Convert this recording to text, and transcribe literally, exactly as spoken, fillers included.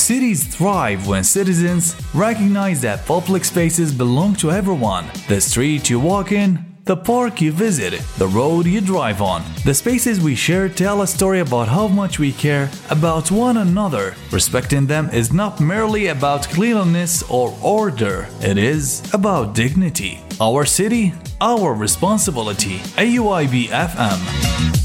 cities thrive when citizens recognize that public spaces belong to everyone. The street you walk in, the park you visit, the road you drive on. The spaces we share tell a story about how much we care about one another. Respecting them is not merely about cleanliness or order, it is about dignity. Our city, our responsibility. A U I B F M.